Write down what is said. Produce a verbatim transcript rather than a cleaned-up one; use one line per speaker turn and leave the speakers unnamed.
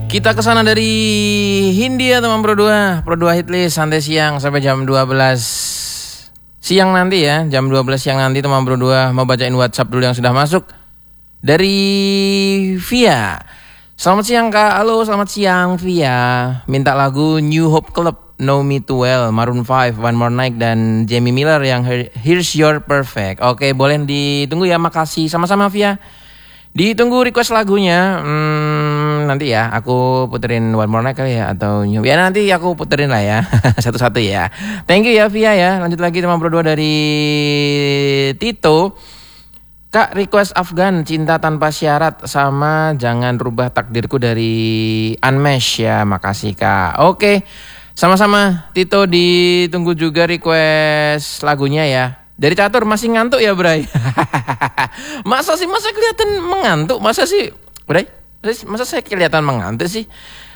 Kita kesana dari Hindia teman Pro dua, Pro dua Hitlist santai siang sampai jam dua belas siang nanti ya. Jam dua belas siang nanti teman Pro dua mau bacain WhatsApp dulu yang sudah masuk. Dari Via. Selamat siang Kak, halo selamat siang Via. Minta lagu New Hope Club, Know Me Too Well, Maroon five, One More Night dan Jamie Miller yang Here's Your Perfect. Oke boleh ditunggu ya, makasih sama-sama Via. Ditunggu request lagunya. Hmm, nanti ya aku puterin One More Night kali ya, atau New. Ya nanti aku puterin lah ya. Satu-satu ya. Thank you ya Via ya. Lanjut lagi teman Pro dua dari Tito. Kak request Afgan Cinta Tanpa Syarat sama Jangan Rubah Takdirku dari Unmesh ya. Makasih Kak. Oke. Sama-sama Tito, ditunggu juga request lagunya ya. Dari Catur, masih ngantuk ya Bray? Masa sih, masa kelihatan mengantuk? Masa sih Bray? Masa saya kelihatan mengantuk sih?